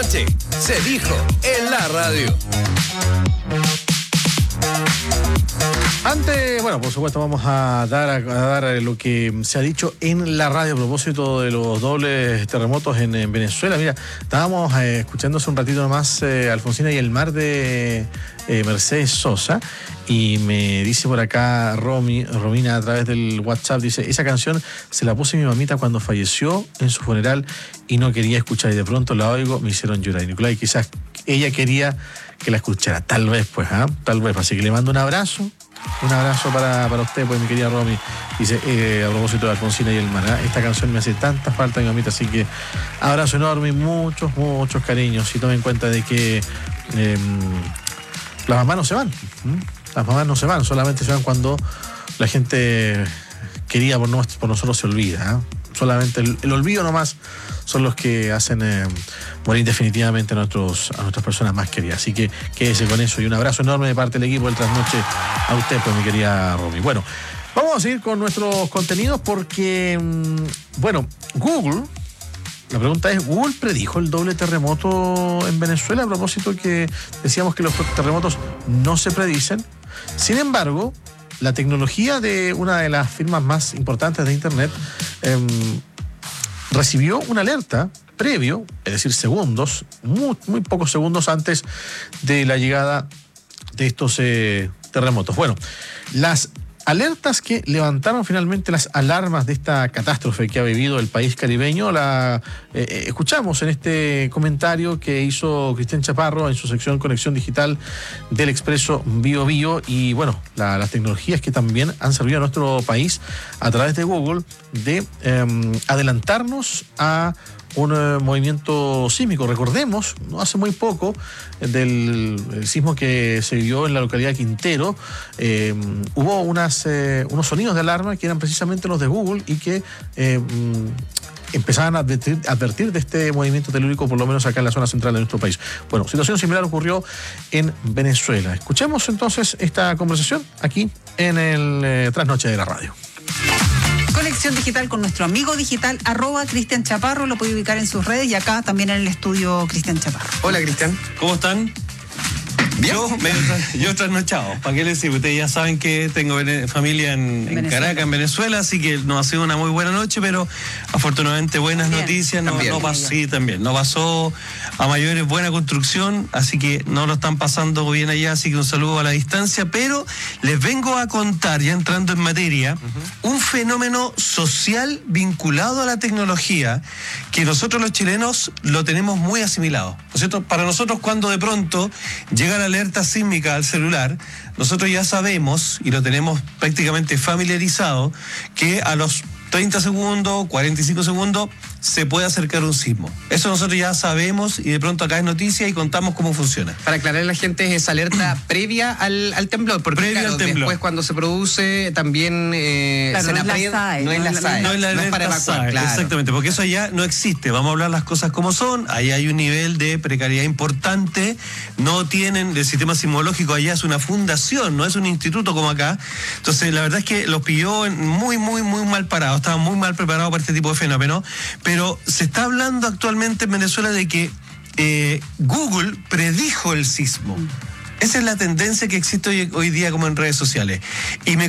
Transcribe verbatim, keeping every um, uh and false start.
Se dijo en la radio. Antes, bueno, por supuesto vamos a dar a, a dar lo que se ha dicho en la radio a propósito de los dobles terremotos en, en Venezuela. Mira, estábamos eh, escuchando hace un ratito nomás eh, Alfonsina y el mar de eh, Mercedes Sosa, y me dice por acá Romy, Romina a través del WhatsApp, dice, esa canción se la puse mi mamita cuando falleció en su funeral y no quería escuchar, y de pronto la oigo, me hicieron llorar. Y Nicolás, quizás ella quería que la escuchara, tal vez pues, ¿ah? ¿eh? Tal vez, así que le mando un abrazo. Un abrazo para, para usted, pues, mi querida Romy. Dice, eh, a propósito de Alfonsina y el mar, ¿eh? Esta canción me hace tanta falta, mi mamita, así que abrazo enorme y muchos, muchos cariños. Y tome en cuenta de que eh, las mamás no se van. ¿Mm? Las mamás no se van, solamente se van cuando la gente querida por, no, por nosotros se olvida. ¿eh? Solamente el, el olvido nomás son los que hacen eh, morir definitivamente a, nuestros, a nuestras personas más queridas. Así que quédese con eso y un abrazo enorme de parte del equipo del Trasnoche a usted, pues, mi querida Romy. Bueno, vamos a seguir con nuestros contenidos porque, bueno, Google, la pregunta es, ¿Google predijo el doble terremoto en Venezuela? A propósito que decíamos que los terremotos no se predicen. Sin embargo, la tecnología de una de las firmas más importantes de Internet eh, recibió una alerta previo, es decir, segundos, muy, muy pocos segundos antes de la llegada de estos eh, terremotos. Bueno, las alertas que levantaron finalmente las alarmas de esta catástrofe que ha vivido el país caribeño, la eh, escuchamos en este comentario que hizo Cristian Chaparro en su sección Conexión Digital del Expreso Bio Bio, y bueno, la, las tecnologías que también han servido a nuestro país a través de Google de eh, adelantarnos a un eh, movimiento sísmico. Recordemos, no hace muy poco, eh, del el sismo que se vivió en la localidad de Quintero, eh, hubo unas, eh, unos sonidos de alarma que eran precisamente los de Google y que eh, empezaban a advertir, advertir de este movimiento telúrico, por lo menos acá en la zona central de nuestro país. Bueno, situación similar ocurrió en Venezuela. Escuchemos entonces esta conversación aquí en el eh, Trasnoche de la Radio. Conexión Digital con nuestro amigo digital, arroba Cristian Chaparro, lo puede ubicar en sus redes y acá también en el estudio Cristian Chaparro. Hola, Cristian. ¿Cómo están? ¿Bien? Yo, medio tra- yo trasnochado. ¿Para qué les digo? Ustedes ya saben que tengo vene- familia en, en Caracas, en Venezuela, así que nos ha sido una muy buena noche, pero afortunadamente buenas También. noticias. No, También. no pasó, sí, también. No pasó a mayores, buena construcción, así que no lo están pasando bien allá, así que un saludo a la distancia, pero les vengo a contar, ya entrando en materia, uh-huh, un fenómeno social vinculado a la tecnología que nosotros los chilenos lo tenemos muy asimilado, ¿no es cierto? Para nosotros, cuando de pronto llega la alerta sísmica al celular, nosotros ya sabemos y lo tenemos prácticamente familiarizado que a los treinta segundos, cuarenta y cinco segundos se puede acercar un sismo. Eso nosotros ya sabemos y de pronto acá es noticia y contamos cómo funciona. Para aclarar a la gente, es esa alerta previa al, al temblor, porque Previa claro, al temblor. Después cuando se produce también eh, Claro, se no es la pre- S A E, no es la S A E, No es la no es para alerta evacuar, S A E, claro. exactamente, porque eso ya no existe. Vamos a hablar las cosas como son. Ahí hay un nivel de precariedad importante. No tienen, el sistema sismológico allá es una fundación, no es un instituto como acá. Entonces, la verdad es que los pilló muy, muy, muy mal parados. Estaban muy mal preparados para este tipo de fenómeno. Pero se está hablando actualmente en Venezuela de que eh, Google predijo el sismo. Esa es la tendencia que existe hoy, hoy día como en redes sociales. Y me